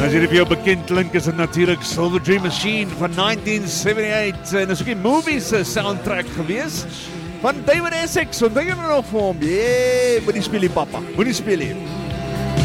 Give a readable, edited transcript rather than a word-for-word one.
As jy vir jou bekend klink, is dit natuurlik Silver Dream Machine van 1978 en is ook die movie se soundtrack gewees van David Essex. Onthou jy nog vir hom? Moenie speel die papa, moenie speel nie.